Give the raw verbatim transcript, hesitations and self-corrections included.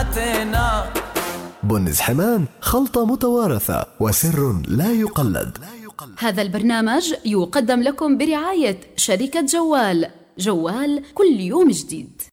عدينا. بنز حمام، خلطة متوارثة وسر لا يقلد. هذا البرنامج يقدم لكم برعاية شركة جوال. جوال كل يوم جديد.